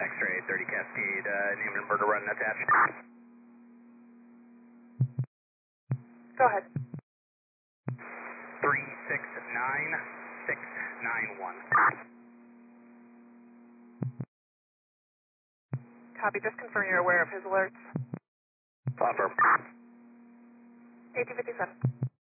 X-ray 30 Cascade, name and number run attached. Go ahead. 369691. Copy. Just confirm you're aware of his alerts. Confirm. 1857.